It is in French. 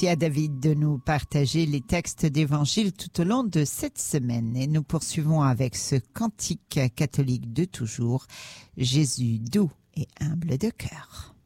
Merci à David de nous partager les textes d'évangile tout au long de cette semaine. Et nous poursuivons avec ce cantique catholique de toujours, Jésus doux et humble de cœur.